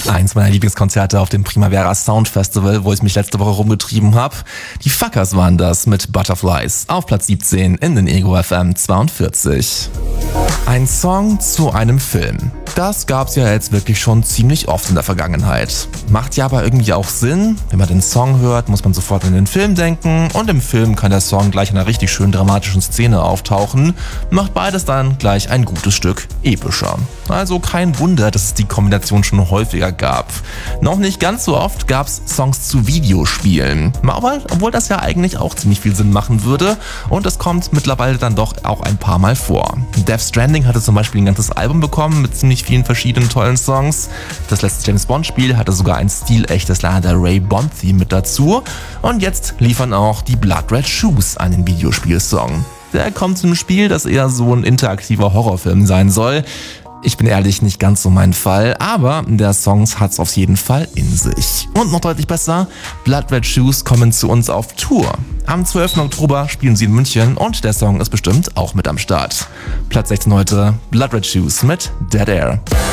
Eins meiner Lieblingskonzerte auf dem Primavera Sound Festival, wo ich mich letzte Woche rumgetrieben habe. Die Fuckers waren das mit Butterflies auf Platz 17 in den Ego FM 42. Ein Song zu einem Film. Das gab's ja jetzt wirklich schon ziemlich oft in der Vergangenheit. Macht ja aber irgendwie auch Sinn. Wenn man den Song hört, muss man sofort an den Film denken und im Film kann der Song gleich in einer richtig schön dramatischen Szene auftauchen. Macht beides dann gleich ein gutes Stück epischer. Also kein Wunder, dass es die Kombination schon häufiger gab. Noch nicht ganz so oft gab's Songs zu Videospielen. Obwohl das ja eigentlich auch ziemlich viel Sinn machen würde und es kommt mittlerweile dann doch auch ein paar Mal vor. Death Stranding hatte zum Beispiel ein ganzes Album bekommen mit ziemlich vielen verschiedenen tollen Songs. Das letzte James Bond Spiel hatte sogar ein stilechtes Lana Del Rey Bond Theme mit dazu und jetzt liefern auch die Blood Red Shoes einen Videospielsong. Der kommt zu einem Spiel, das eher so ein interaktiver Horrorfilm sein soll. Ich bin ehrlich, nicht ganz so mein Fall, aber der Song hat's auf jeden Fall in sich. Und noch deutlich besser, Blood Red Shoes kommen zu uns auf Tour. Am 12. Oktober spielen sie in München und der Song ist bestimmt auch mit am Start. Platz 16 heute, Blood Red Shoes mit Dead Air.